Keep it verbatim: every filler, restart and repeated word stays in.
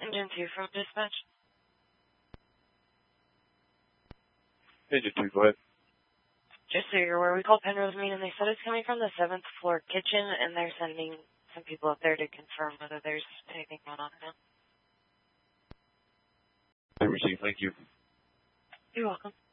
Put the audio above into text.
Engine two from dispatch. Engine two, go ahead. Just so you're aware, we called Penrose Mean and they said it's coming from the seventh floor kitchen and they're sending some people up there to confirm whether there's anything going on now. I received, thank you. You're welcome.